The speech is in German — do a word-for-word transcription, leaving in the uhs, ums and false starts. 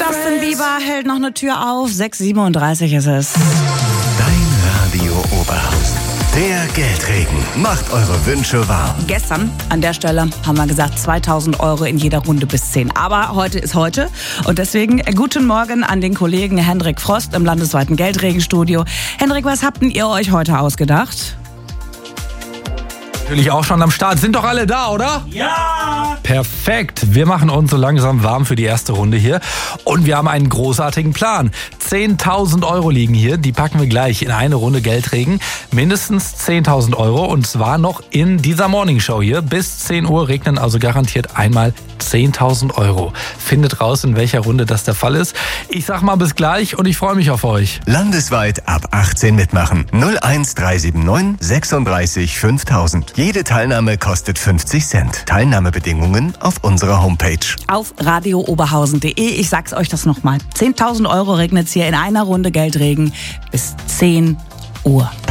Justin Bieber hält noch eine Tür auf. sechs Uhr siebenunddreißig ist es. Dein Radio Oberhausen. Der Geldregen macht eure Wünsche wahr. Gestern an der Stelle haben wir gesagt zweitausend Euro in jeder Runde bis zehn. Aber heute ist heute und deswegen guten Morgen an den Kollegen Hendrik Frost im landesweiten Geldregenstudio. Hendrik, was habt denn ihr euch heute ausgedacht? Natürlich auch schon am Start. Sind doch alle da, oder? Ja! Perfekt. Wir machen uns so langsam warm für die erste Runde hier. Und wir haben einen großartigen Plan. zehntausend Euro liegen hier. Die packen wir gleich in eine Runde Geldregen. Mindestens zehntausend Euro. Und zwar noch in dieser Morningshow hier. Bis zehn Uhr regnen also garantiert einmal zehntausend Euro. Findet raus, in welcher Runde das der Fall ist. Ich sag mal bis gleich und ich freue mich auf euch. Landesweit ab achtzehn mitmachen. null eins drei sieben neun sechsunddreißig fünftausend. Jede Teilnahme kostet fünfzig Cent. Teilnahmebedingungen auf unserer Homepage. Auf radio oberhausen punkt de. Ich sag's euch das nochmal. zehntausend Euro regnet's hier in einer Runde Geldregen bis zehn Uhr.